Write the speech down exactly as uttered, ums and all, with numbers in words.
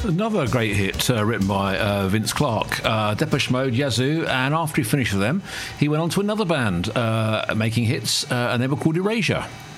Another great hit uh, written by uh, Vince Clarke, uh, Depeche Mode, Yazoo, and after he finished with them, he went on to another band uh, making hits, uh, and they were called Erasure.